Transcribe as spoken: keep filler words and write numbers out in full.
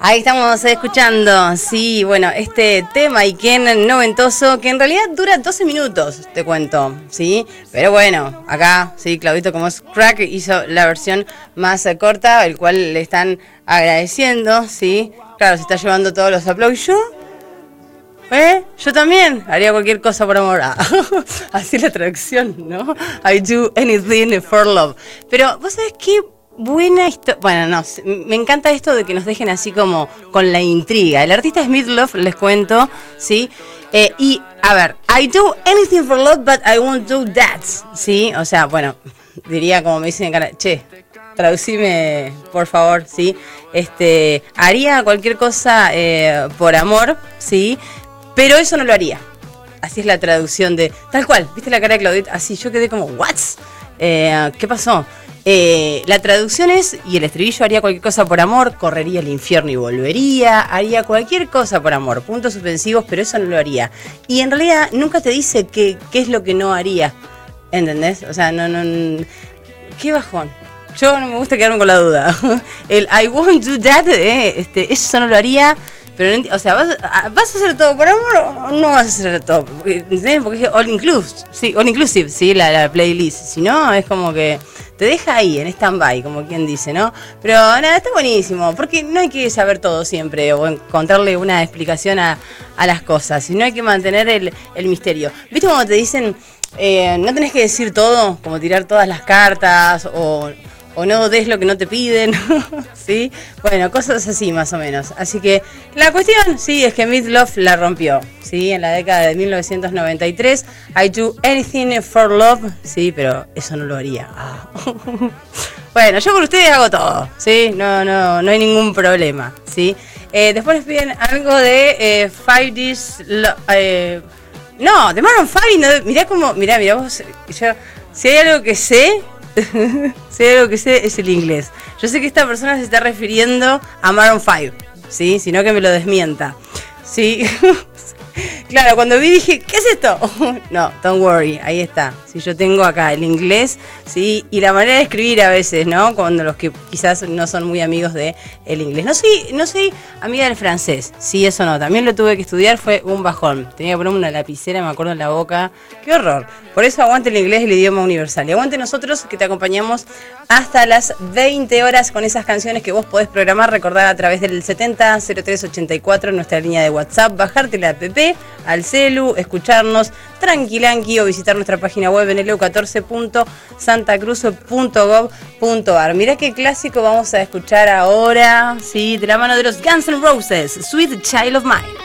Ahí estamos escuchando, sí, bueno, este tema Iken noventoso, que en realidad dura doce minutos, te cuento, sí, pero bueno, acá, sí, Claudito como es crack hizo la versión más corta, el cual le están agradeciendo, sí, claro, se está llevando todos los aplausos. Yo, ¿eh? Yo también haría cualquier cosa por amor. Así es la traducción, ¿no? I do anything for love. Pero, ¿vos sabés qué? Buena historia. Bueno, no, me encanta esto de que nos dejen así como con la intriga. El artista es Meatloaf, les cuento, ¿sí? Eh, y, a ver, I do anything for love, but I won't do that, ¿sí? O sea, bueno, diría como me dicen en cara, che, traducime, por favor, ¿sí? Este, haría cualquier cosa eh, por amor, ¿sí? Pero eso no lo haría. Así es la traducción de, tal cual, ¿viste la cara de Claudette? Así, yo quedé como, ¿what? Eh, ¿Qué pasó? Eh, la traducción es, y el estribillo, haría cualquier cosa por amor, correría al infierno y volvería, haría cualquier cosa por amor, puntos suspensivos, pero eso no lo haría. Y en realidad nunca te dice qué, qué es lo que no haría, ¿entendés? O sea, no, no, qué bajón. Yo no me gusta quedarme con la duda. El I won't do that, eh, este, eso no lo haría. Pero, o sea, ¿vas, ¿vas a hacer todo por amor o no vas a hacer todo? ¿Entendés? Porque es all inclusive, sí, all inclusive, sí, la, la playlist. Si no, es como que te deja ahí, en stand-by, como quien dice, ¿no? Pero nada, está buenísimo, porque no hay que saber todo siempre o encontrarle una explicación a, a las cosas, sino hay que mantener el, el misterio. ¿Viste cuando te dicen, eh, no tenés que decir todo, como tirar todas las cartas o... o no des lo que no te piden, ¿sí? Bueno, cosas así más o menos. Así que la cuestión, sí, es que Meatloaf la rompió, ¿sí? En la década de mil novecientos noventa y tres, I do anything for love, sí, pero eso no lo haría. Ah. Bueno, yo con ustedes hago todo, ¿sí? No, no, no hay ningún problema, ¿sí? Eh, después les piden algo de eh, Five Days... Eh, no, de Maroon five, no, mirá como, mirá, mirá vos, yo, si hay algo que sé... si hay algo que sé es el inglés. Yo sé que esta persona se está refiriendo a Maroon five, ¿sí? Sino que me lo desmienta, ¿sí? Claro, cuando vi dije, ¿qué es esto? No, don't worry, ahí está. Si sí, yo tengo acá el inglés, ¿sí? Y la manera de escribir a veces, ¿no? Cuando los que quizás no son muy amigos de el inglés. No soy, no soy amiga del francés, sí, eso no. También lo tuve que estudiar, fue un bajón. Tenía que ponerme una lapicera, me acuerdo, en la boca. ¡Qué horror! Por eso aguante el inglés, el idioma universal. Y aguante nosotros, que te acompañamos hasta las veinte horas con esas canciones que vos podés programar, recordar a través del setenta cero tres ochenta y cuatro, nuestra línea de WhatsApp, bajarte la app al celu, escucharnos tranquilanqui o visitar nuestra página web en el u catorce punto santacruz punto gov punto ar. Mirá qué clásico vamos a escuchar ahora, sí, de la mano de los Guns N' Roses, Sweet Child of Mine.